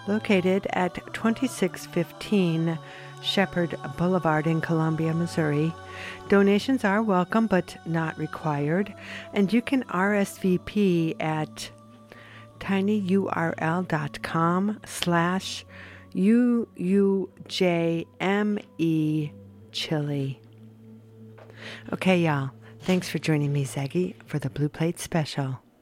located at 2615 Shepherd Boulevard in Columbia, Missouri. Donations are welcome but not required, and you can RSVP at tinyurl.com/UUJME Chili. Okay, y'all. Thanks for joining me, Zaggy, for the Blue Plate Special.